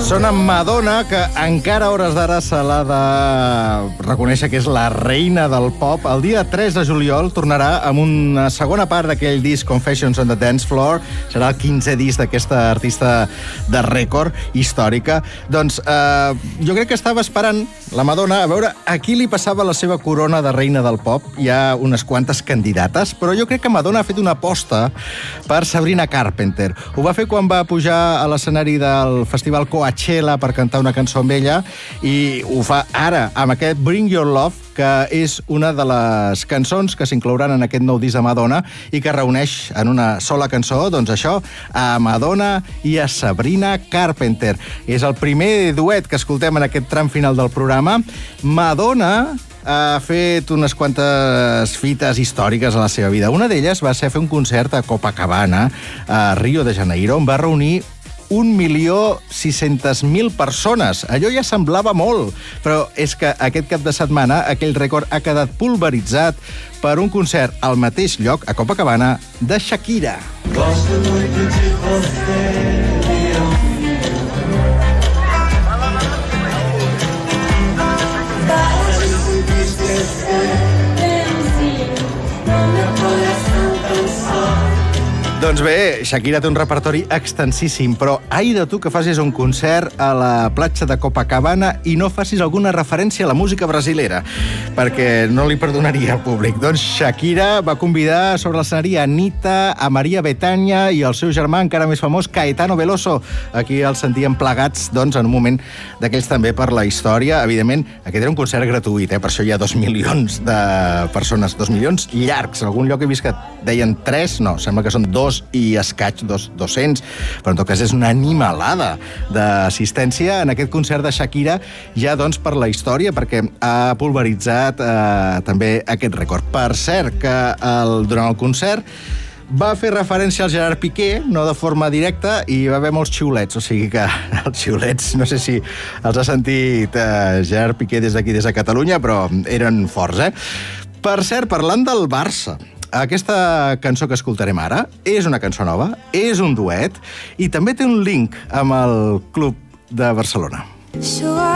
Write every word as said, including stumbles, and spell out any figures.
Sona Madonna, que encara a hores d'ara se l'ha de reconèixer que és la reina del pop. El dia tres de juliol tornarà amb una segona part d'aquell disc Confessions on the Dance Floor. Serà el quinzè disc d'aquesta artista de rècord històrica. Doncs eh, jo crec que estava esperant la Madonna a veure a qui li passava la seva corona de reina del pop. Hi ha unes quantes candidates, però jo crec que Madonna ha fet una aposta per Sabrina Carpenter. Ho va fer quan va pujar a l'escenari del festival Coachella per cantar una cançó amb ella, i ho fa ara amb aquest Bring Your Love, que és una de les cançons que s'inclouran en aquest nou disc de Madonna i que reuneix en una sola cançó, doncs això, a Madonna i a Sabrina Carpenter. És el primer duet que escoltem en aquest tram final del programa. Madonna ha fet unes quantes fites històriques a la seva vida. Una d'elles va ser fer un concert a Copacabana, a Rio de Janeiro, on va reunir un milió sis-centes mil persones. Allò ja semblava molt, però és que aquest cap de setmana aquell rècord ha quedat pulveritzat per un concert al mateix lloc, a Copacabana, de Shakira. Gosto muito de você. Doncs bé, Shakira té un repertori extensíssim, però ai de tu que facis un concert a la platja de Copacabana i no facis alguna referència a la música brasilera, perquè no li perdonaria al públic. Doncs Shakira va convidar sobre l'escenari a Anitta, a Maria Bethânia i el seu germà encara més famós, Caetano Veloso. Aquí els sentíem plegats, doncs, en un moment d'aquells també per la història. Evidentment, aquest era un concert gratuït, eh? Per això hi ha dos milions de persones, dos milions llargs. En algun lloc he vist que deien tres, no, sembla que són dos i escaig, dos, dos-cents, però en tot cas és una animalada d'assistència en aquest concert de Shakira, ja doncs per la història, perquè ha pulveritzat eh, també aquest rècord. Per cert, que el, durant el concert va fer referència al Gerard Piqué, no de forma directa, i va haver molts xiulets, o sigui que els xiulets, no sé si els ha sentit eh, Gerard Piqué des d'aquí, des de Catalunya, però eren forts, eh? Per cert, parlant del Barça, aquesta cançó que escoltarem ara és una cançó nova, és un duet i també té un link amb el Club de Barcelona.